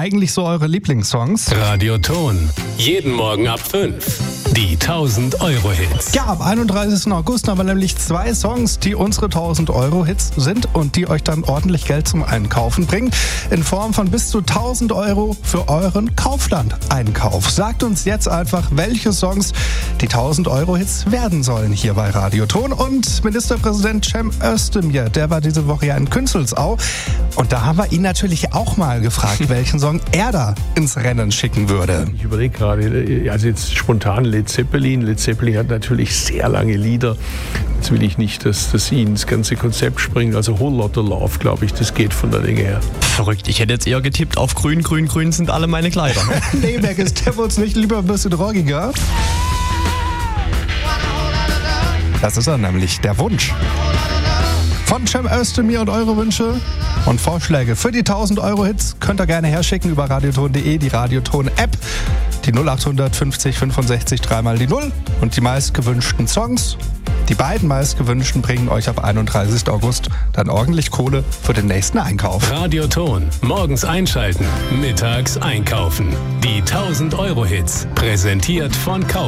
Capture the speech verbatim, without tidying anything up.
eigentlich so eure Lieblingssongs? Radioton. Jeden Morgen ab fünf. Die tausend Euro Hits. Ja, am einunddreißigsten August haben wir nämlich zwei Songs, die unsere tausend Euro Hits sind und die euch dann ordentlich Geld zum Einkaufen bringen. In Form von bis zu tausend Euro für euren Kaufland-Einkauf. Sagt uns jetzt einfach, welche Songs die tausend Euro Hits werden sollen hier bei Radioton. Und Ministerpräsident Cem Özdemir, der war diese Woche ja in Künzelsau. Und da haben wir ihn natürlich auch mal gefragt, welchen Song er da ins Rennen schicken würde. Ich überlege gerade, also jetzt spontan Led Zeppelin. Led Zeppelin hat natürlich sehr lange Lieder. Jetzt will ich nicht, dass, dass sie ins ganze Konzept springen. Also Whole Lotta Love, glaube ich, das geht von der Länge her. Verrückt, ich hätte jetzt eher getippt auf grün, grün, grün sind alle meine Kleider. Nee, wer ist der uns nicht lieber ein bisschen rockiger? Das ist er nämlich, der Wunsch. Von Cem Özdemir und eure Wünsche und Vorschläge für die tausend Euro Hits könnt ihr gerne herschicken über radioton punkt de, die Radioton-App, die null acht fünfzig fünfundsechzig dreimal die null und die meistgewünschten Songs. Die beiden meistgewünschten bringen euch ab einunddreißigsten August dann ordentlich Kohle für den nächsten Einkauf. Radioton. Morgens einschalten, mittags einkaufen. Die tausend Euro Hits. Präsentiert von Kaufland.